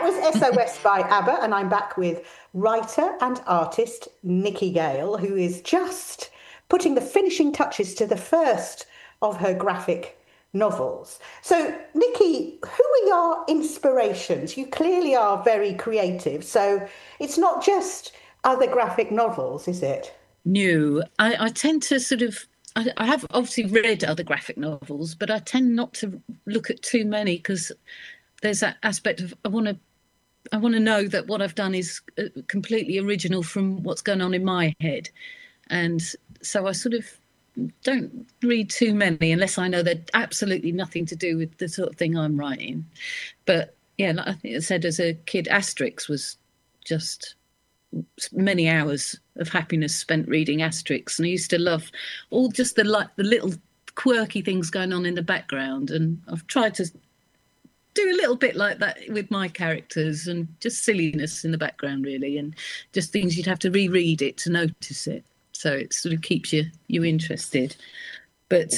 That was SOS by ABBA, and I'm back with writer and artist Nikki Gale, who is just putting the finishing touches to the first of her graphic novels. So, Nikki, who are your inspirations? You clearly are very creative, so it's not just other graphic novels, is it? No, I tend to sort of. I have obviously read other graphic novels, but I tend not to look at too many because there's that aspect of I want to know that what I've done is completely original from what's going on in my head, and so I sort of don't read too many unless I know they're absolutely nothing to do with the sort of thing I'm writing. But yeah, like I think I said as a kid, Asterix was just many hours of happiness spent reading Asterix, and I used to love all just the little quirky things going on in the background. And I've tried to do a little bit like that with my characters, and just silliness in the background, really, and just things you'd have to reread it to notice it. So it sort of keeps you interested. But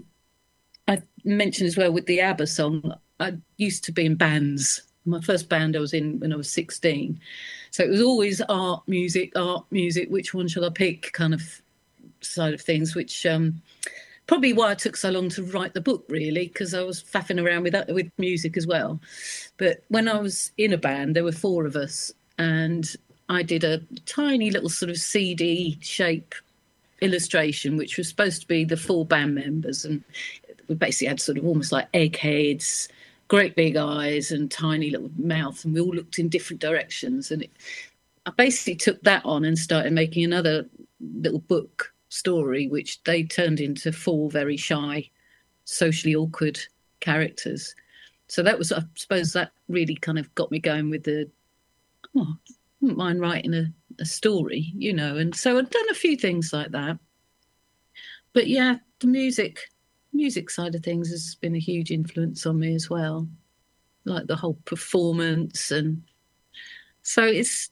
I mentioned as well with the ABBA song, I used to be in bands. My first band I was in when I was 16. So it was always art, music, which one shall I pick kind of side of things, which probably why it took so long to write the book, really, because I was faffing around with music as well. But when I was in a band, there were four of us, and I did a tiny little sort of CD shape illustration, which was supposed to be the four band members. And we basically had sort of almost like eggheads, great big eyes and tiny little mouth, and we all looked in different directions. And I basically took that on and started making another little book story, which they turned into four very shy, socially awkward characters. So that was, I suppose, that really kind of got me going with I wouldn't mind writing a story, And so I've done a few things like that. But yeah, the music side of things has been a huge influence on me as well, like the whole performance. And so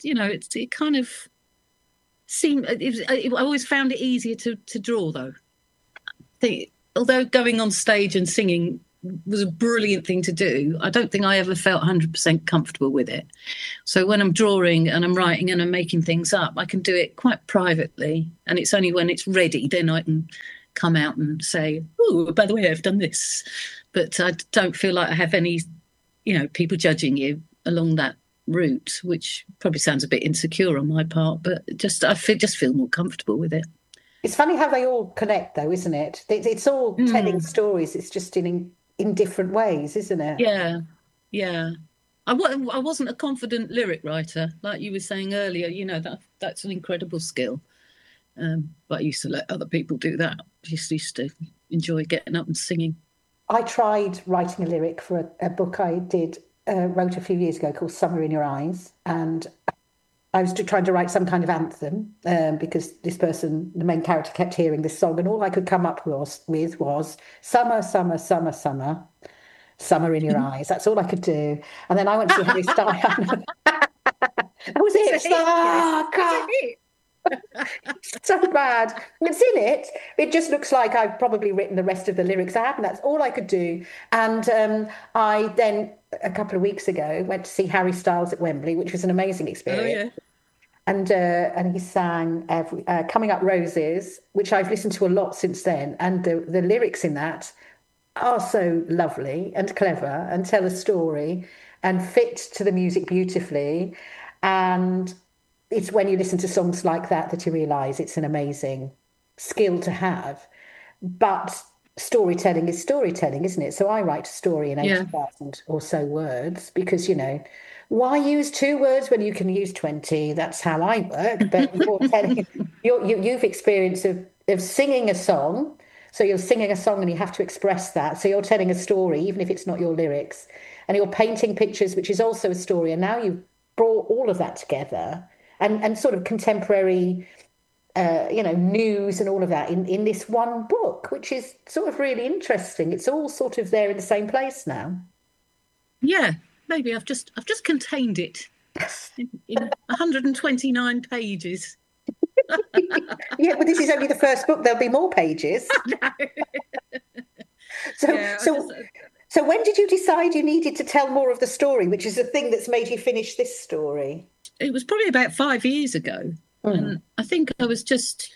it kind of seemed, I always found it easier to draw, though. Although going on stage and singing was a brilliant thing to do, I don't think I ever felt 100% comfortable with it. So when I'm drawing and I'm writing and I'm making things up, I can do it quite privately, and it's only when it's ready then I can come out and say, oh, by the way, I've done this. But I don't feel like I have any, people judging you along that route, which probably sounds a bit insecure on my part, but just feel more comfortable with it. It's funny how they all connect, though, isn't it? It's all telling stories. It's just in different ways, isn't it? Yeah, yeah. I wasn't a confident lyric writer, like you were saying earlier. That's an incredible skill. But I used to let other people do that. I just used to enjoy getting up and singing. I tried writing a lyric for a book I wrote a few years ago called Summer in Your Eyes. And I was trying to write some kind of anthem because this person, the main character, kept hearing this song. And all I could come up with was summer, summer, summer, summer, summer in your eyes. That's all I could do. And then I went to see Harry Styles. That was it. Oh, God. So bad. It's in it. It just looks like I've probably written the rest of the lyrics I have, and that's all I could do. And I then, a couple of weeks ago, went to see Harry Styles at Wembley, which was an amazing experience. Oh, And he sang "Coming Up Roses," which I've listened to a lot since then. And the lyrics in that are so lovely and clever and tell a story and fit to the music beautifully. And it's when you listen to songs like that you realise it's an amazing skill to have. But storytelling is storytelling, isn't it? So I write a story in yeah, 80,000 or so words because, why use two words when you can use 20? That's how I work. But you've experienced of singing a song. So you're singing a song and you have to express that. So you're telling a story, even if it's not your lyrics. And you're painting pictures, which is also a story. And now you've brought all of that together and sort of contemporary, news and all of that in this one book, which is sort of really interesting. It's all sort of there in the same place now. yeah. Maybe I've just contained it in 129 pages. Yeah, but this is only the first book. There'll be more pages. So, Yeah, so So when did you decide you needed to tell more of the story, which is the thing that's made you finish this story? It was probably about 5 years ago. Mm. And I think I was just,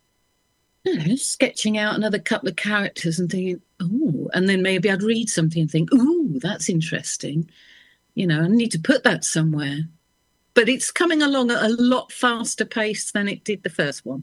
sketching out another couple of characters and thinking, oh, and then maybe I'd read something and think, oh, that's interesting. I need to put that somewhere. But it's coming along at a lot faster pace than it did the first one.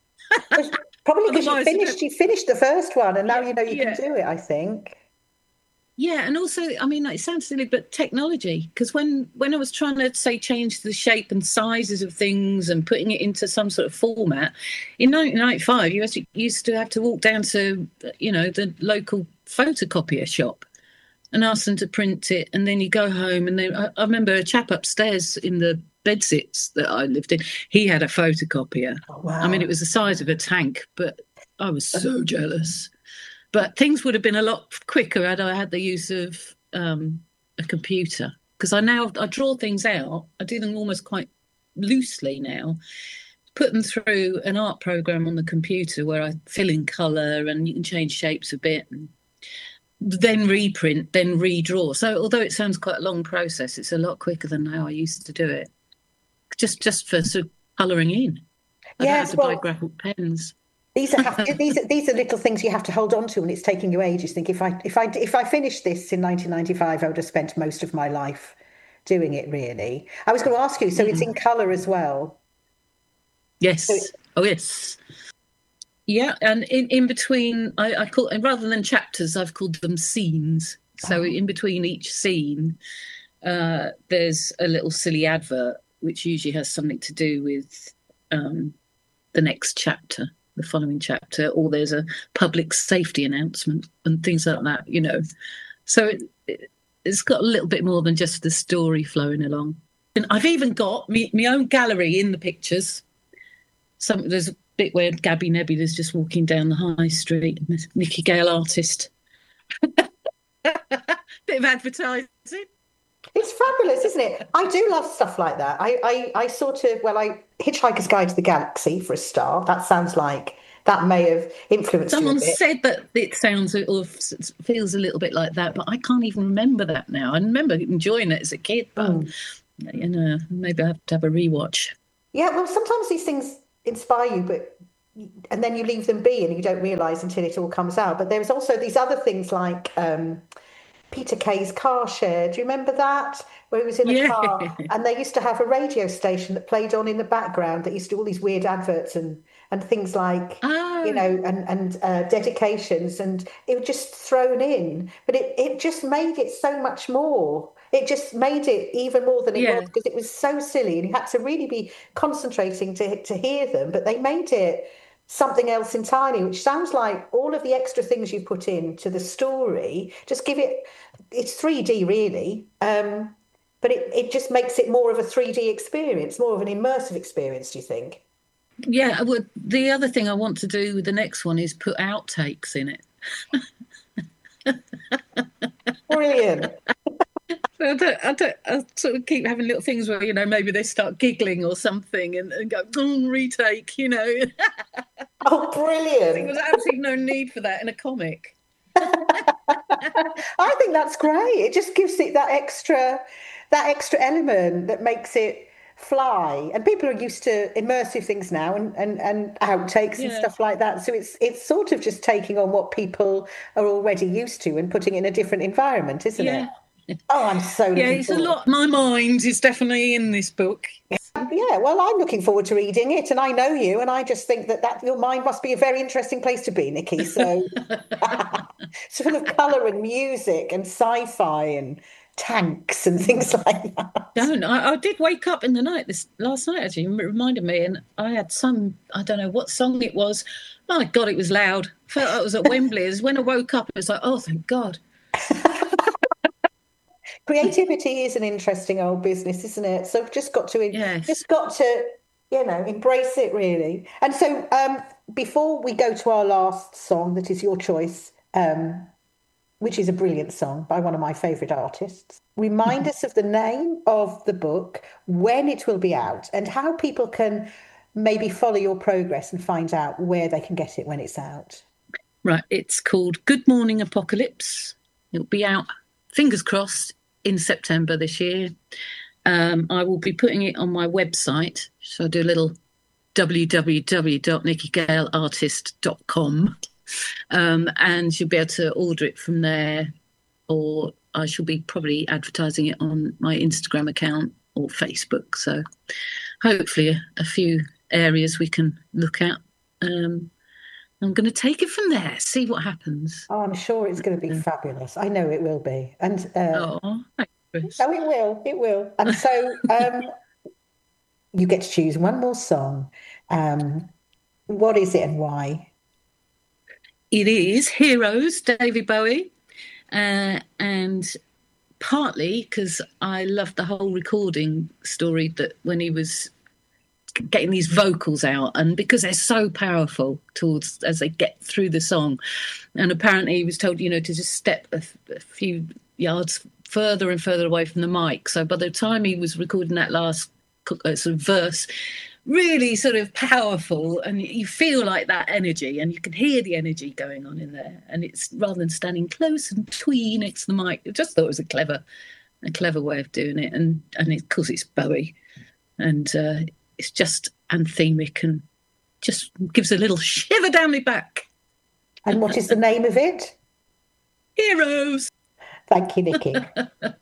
Probably because Otherwise, you finished the first one and now you know you yeah. can do it, I think. Yeah, and also, I mean, it sounds silly, but technology. Because when I was trying to say change the shape and sizes of things and putting it into some sort of format, in 1995, you actually used to have to walk down to, the local photocopier shop and ask them to print it, and then you go home, and then I remember a chap upstairs in the bedsits that I lived in. He had a photocopier. Oh, wow. I mean, it was the size of a tank, but I was so jealous. But things would have been a lot quicker had I had the use of a computer. Because I draw things out. I do them almost quite loosely now. Put them through an art program on the computer where I fill in colour and you can change shapes a bit. And then reprint, then redraw. So although it sounds quite a long process, it's a lot quicker than how I used to do it. Just for sort of colouring in. I don't have to buy graphic pens. These are little things you have to hold on to, and it's taking you ages. Think if I finished this in 1995, I would have spent most of my life doing it. Really, I was going to ask you. So it's in colour as well. Yes. Yes. Yeah, and in between, I call, and rather than chapters, I've called them scenes. So in between each scene, there's a little silly advert, which usually has something to do with the next chapter, the following chapter, or there's a public safety announcement and things like that, So it's got a little bit more than just the story flowing along. And I've even got my own gallery in the pictures. There's a bit where Gabby Nebula's just walking down the high street, Nikki Gale artist. Bit of advertising. It's fabulous, isn't it? I do love stuff like that. I Hitchhiker's Guide to the Galaxy for a start. That sounds like that may have influenced Someone you a bit. said that it sounds or feels a little bit like that, but I can't even remember that now. I remember enjoying it as a kid, but maybe I have to have a rewatch. Yeah, well, sometimes these things inspire you, and then you leave them be, and you don't realise until it all comes out. But there's also these other things like Peter Kay's Car Share. Do you remember that? Where he was in a car and they used to have a radio station that played on in the background that used to do all these weird adverts and things like, and dedications, and it was just thrown in. But it just made it so much more. It just made it even more than it was because it was so silly and you had to really be concentrating to hear them. But they made it something else entirely, which sounds like all of the extra things you put into the story, just it's 3D really, but it just makes it more of a 3D experience, more of an immersive experience, do you think? Yeah, the other thing I want to do with the next one is put outtakes in it. Brilliant. I sort of keep having little things where, maybe they start giggling or something and go, retake, Oh, brilliant. There was absolutely no need for that in a comic. I think that's great. It just gives it that extra element that makes it fly. And people are used to immersive things now and outtakes and stuff like that. So it's sort of just taking on what people are already used to and putting it in a different environment, isn't it? Oh, I'm so looking it's forward. A lot. My mind is definitely in this book. Yeah, well, I'm looking forward to reading it, and I know you, and I just think that your mind must be a very interesting place to be, Nikki. So, it's full of colour and music and sci-fi and tanks and things like that. I did wake up in the night last night. Actually, it reminded me, and I had I don't know what song it was. My God, it was loud. I felt like I was at Wembley. As when I woke up, it was like, oh, thank God. Creativity is an interesting old business, isn't it? So just got to embrace it really. And so before we go to our last song, that is your choice, which is a brilliant song by one of my favourite artists, remind us of the name of the book, when it will be out, and how people can maybe follow your progress and find out where they can get it when it's out. Right, it's called Good Morning Apocalypse. It'll be out, fingers crossed, in September this year. I will be putting it on my website. So I'll do a little www.nickygaleartist.com, and you'll be able to order it from there, or I shall be probably advertising it on my Instagram account or Facebook. So hopefully a few areas we can look at. I'm going to take it from there, see what happens. Oh, I'm sure it's going to be fabulous. I know it will be. And thanks. Oh, it will. And so you get to choose one more song. What is it and why? It is Heroes, David Bowie. And partly because I loved the whole recording story, that when he was getting these vocals out, and because they're so powerful towards as they get through the song. And apparently he was told, to just step a few yards further and further away from the mic. So by the time he was recording that last sort of verse, really sort of powerful, and you feel like that energy, and you can hear the energy going on in there. And it's rather than standing close and twee next to the mic, I just thought it was a clever way of doing it. And of course it's Bowie, and it's just anthemic and just gives a little shiver down my back. And what is the name of it? Heroes. Thank you, Nikki.